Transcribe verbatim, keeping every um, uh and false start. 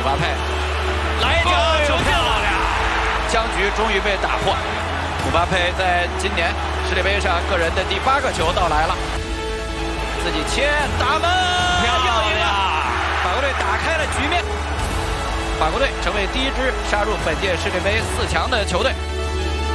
巴佩来一脚球进了，僵局终于被打破。姆巴佩在今年世界杯上个人的第八个球到来了，自己切打门，漂亮！法国队打开了局面，法国队成为第一支杀入本届世界杯四强的球队。